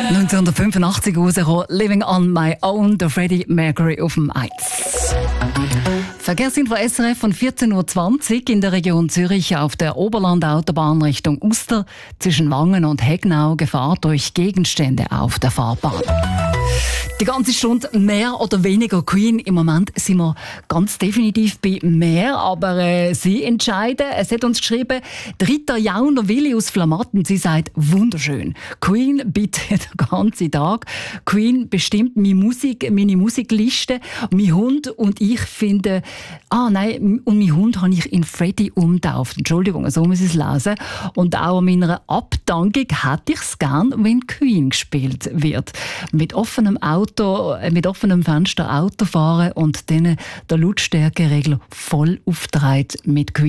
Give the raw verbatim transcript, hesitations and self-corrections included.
neunzehnhundertfünfundachtzig rausgekommen, «Living on my own», der Freddie Mercury auf dem eins. Verkehrsinfo S R F von vierzehn Uhr zwanzig in der Region Zürich auf der Oberlandautobahn Richtung Uster zwischen Wangen und Hegnau Gefahr durch Gegenstände auf der Fahrbahn. Die ganze Stunde mehr oder weniger Queen. Im Moment sind wir ganz definitiv bei mehr, aber äh, Sie entscheiden. Es hat uns geschrieben, Rita Jauner Willi aus Flamatten. Sie sagt, wunderschön. Queen bitte den ganzen Tag. Queen bestimmt meine Musik, meine Musikliste. Mein Hund und ich finden, ah nein, und mein Hund habe ich in Freddie umgetauft. Entschuldigung, so muss ich es lesen. Und auch an meiner Abdankung hätte ich es gern, wenn Queen gespielt wird. Mit offenem Auto Auto, mit offenem Fenster Auto fahren und dann der Lautstärkeregler voll aufgedreht mit Queen.